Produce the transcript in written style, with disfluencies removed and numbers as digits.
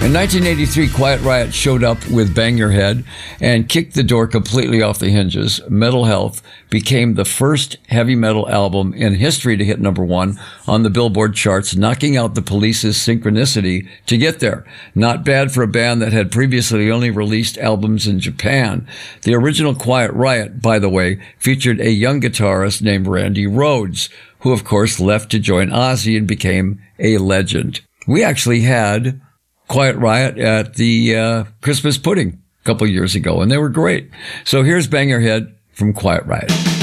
In 1983, Quiet Riot showed up with Bang Your Head and kicked the door completely off the hinges. Metal Health became the first heavy metal album in history to hit #1 on the Billboard charts, knocking out the Police's Synchronicity to get there. Not bad for a band that had previously only released albums in Japan. The original Quiet Riot, by the way, featured a young guitarist named Randy Rhoads, who of course left to join Ozzy and became a legend. We actually had Quiet Riot at the Christmas pudding a couple years ago, and they were great. So here's Bang Your Head from Quiet Riot.